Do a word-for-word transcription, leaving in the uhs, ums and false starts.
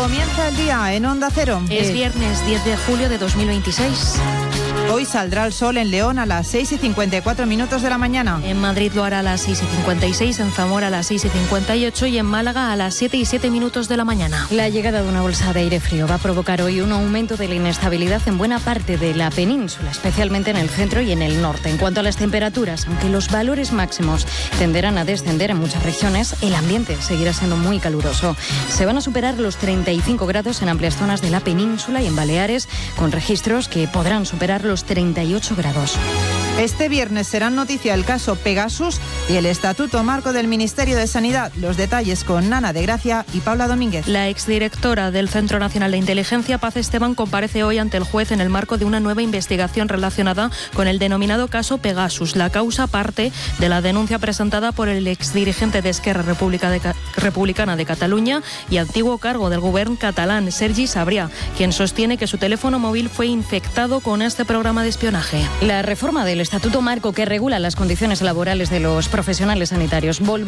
Comienza el día en Onda Cero. Es viernes diez de julio de dos mil veintiséis. Hoy saldrá el sol en León a las seis y cincuenta y cuatro minutos de la mañana. En Madrid lo hará a las seis y cincuenta y seis, en Zamora a las seis y cincuenta y ocho y en Málaga a las siete y siete minutos de la mañana. La llegada de una bolsa de aire frío va a provocar hoy un aumento de la inestabilidad en buena parte de la península, especialmente en el centro y en el norte. En cuanto a las temperaturas, aunque los valores máximos tenderán a descender en muchas regiones, el ambiente seguirá siendo muy caluroso. Se van a superar los treinta y cinco grados en amplias zonas de la península y en Baleares, con registros que podrán superar los treinta y ocho grados. Este viernes serán noticia el caso Pegasus y el Estatuto Marco del Ministerio de Sanidad. Los detalles con Nana de Gracia y Paula Domínguez. La exdirectora del Centro Nacional de Inteligencia, Paz Esteban, comparece hoy ante el juez en el marco de una nueva investigación relacionada con el denominado caso Pegasus. La causa parte de la denuncia presentada por el exdirigente de Esquerra Republicana de Cataluña y antiguo cargo del gobierno catalán, Sergi Sabrià, quien sostiene que su teléfono móvil fue infectado con este programa de espionaje. La reforma del Estatuto Marco que regula las condiciones laborales de los profesionales sanitarios volverá